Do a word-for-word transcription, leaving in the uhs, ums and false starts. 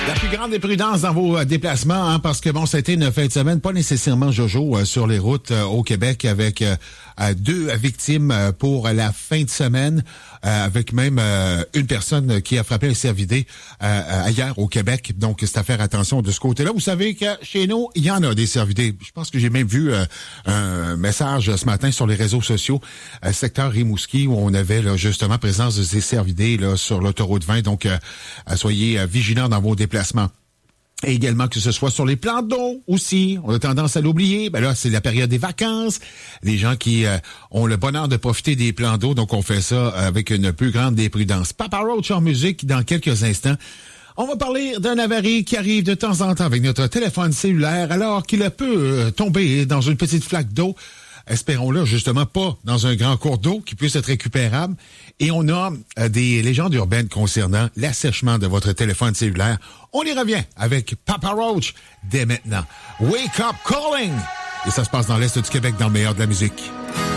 La plus grande imprudence dans vos euh, déplacements, hein, parce que bon, ça a été une fin de semaine pas nécessairement jojo euh, sur les routes euh, au Québec avec euh, euh, deux victimes euh, pour la fin de semaine, euh, avec même euh, une personne qui a frappé un cervidé euh, ailleurs au Québec. Donc, c'est à faire attention de ce côté-là. Vous savez que chez nous, il y en a des cervidés. Je pense que j'ai même vu euh, un message ce matin sur les réseaux sociaux, euh, secteur Rimouski, où on avait là, justement présence de ces cervidés là, sur l'autoroute vingt. Donc, euh, soyez euh, vigilants dans vos déplacements. Et également que ce soit sur les plans d'eau aussi. On a tendance à l'oublier. Ben là, c'est la période des vacances. Les gens qui euh, ont le bonheur de profiter des plans d'eau, donc on fait ça avec une plus grande prudence. Papa Roach en musique dans quelques instants. On va parler d'un avarie qui arrive de temps en temps avec notre téléphone cellulaire alors qu'il peut euh, tomber dans une petite flaque d'eau. Espérons-le, justement, pas dans un grand cours d'eau qui puisse être récupérable. Et on a euh, des légendes urbaines concernant l'assèchement de votre téléphone cellulaire. On y revient avec Papa Roach dès maintenant. Wake Up Calling! Et ça se passe dans l'Est du Québec, dans le meilleur de la musique.